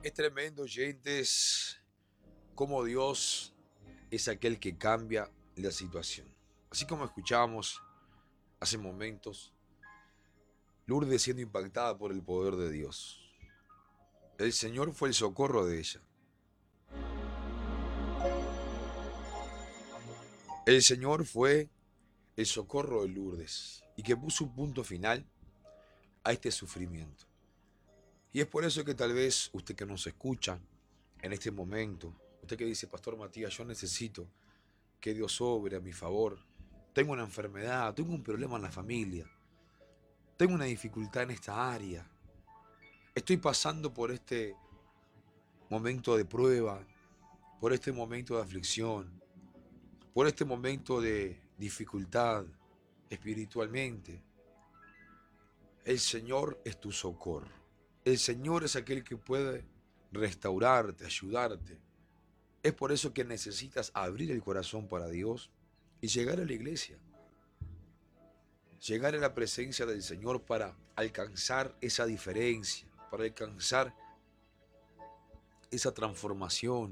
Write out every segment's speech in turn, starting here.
Es tremendo, oyentes, cómo Dios es aquel que cambia la situación. Así como escuchábamos hace momentos, Lourdes siendo impactada por el poder de Dios. El Señor fue el socorro de ella. El Señor fue el socorro de Lourdes y que puso un punto final a este sufrimiento. Y es por eso que tal vez usted que nos escucha en este momento, usted que dice, Pastor Matías, yo necesito que Dios obre a mi favor. Tengo una enfermedad, tengo un problema en la familia, tengo una dificultad en esta área. Estoy pasando por este momento de prueba, por este momento de aflicción, por este momento de dificultad espiritualmente. El Señor es tu socorro. El Señor es aquel que puede restaurarte, ayudarte. Es por eso que necesitas abrir el corazón para Dios y llegar a la iglesia. Llegar a la presencia del Señor para alcanzar esa diferencia, para alcanzar esa transformación.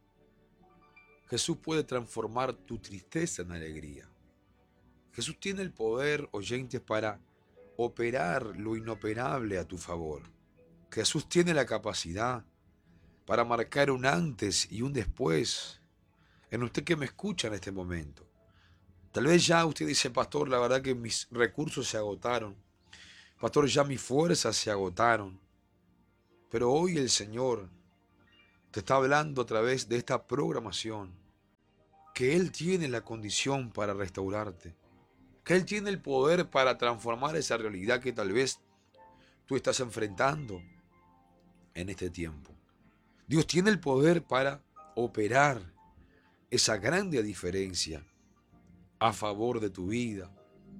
Jesús puede transformar tu tristeza en alegría. Jesús tiene el poder, oyentes, para operar lo inoperable a tu favor. Jesús tiene la capacidad para marcar un antes y un después en usted que me escucha en este momento. Tal vez ya usted dice, pastor, la verdad que mis recursos se agotaron. Pastor, ya mis fuerzas se agotaron. Pero hoy el Señor te está hablando a través de esta programación que Él tiene la condición para restaurarte, que Él tiene el poder para transformar esa realidad que tal vez tú estás enfrentando en este tiempo. Dios tiene el poder para operar esa grande diferencia a favor de tu vida.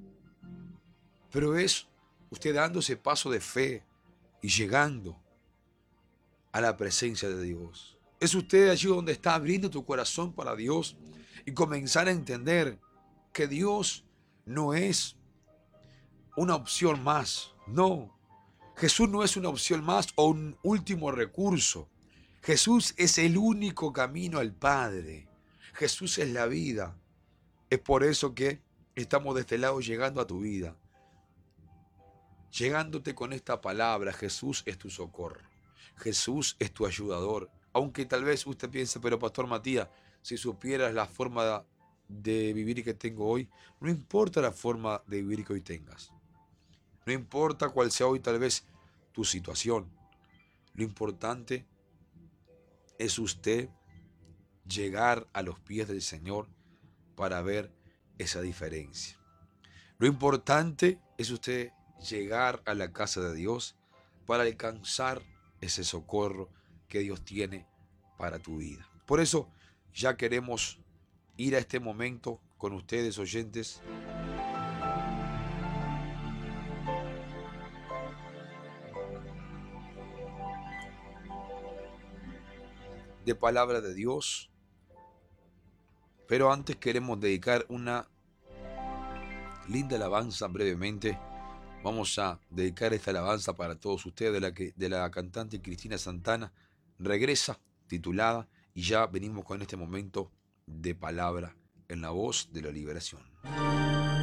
Pero es usted dando ese paso de fe y llegando a la presencia de Dios. Es usted allí donde está abriendo tu corazón para Dios y comenzar a entender que Dios no es una opción más. No, Jesús no es una opción más o un último recurso. Jesús es el único camino al Padre. Jesús es la vida. Es por eso que estamos de este lado llegando a tu vida. Llegándote con esta palabra, Jesús es tu socorro. Jesús es tu ayudador. Aunque tal vez usted piense, pero Pastor Matías, si supieras la forma de vivir que tengo hoy, no importa la forma de vivir que hoy tengas. No importa cuál sea hoy tal vez tu situación. Lo importante es usted llegar a los pies del Señor para ver esa diferencia. Lo importante es usted llegar a la casa de Dios para alcanzar ese socorro que Dios tiene para tu vida. Por eso ya queremos ir a este momento con ustedes, oyentes, de palabra de Dios. Pero antes queremos dedicar una linda alabanza brevemente. Vamos a dedicar esta alabanza para todos ustedes de la cantante Cristina Santana. Regresa, titulada, y ya venimos con este momento de palabra en la voz de la liberación.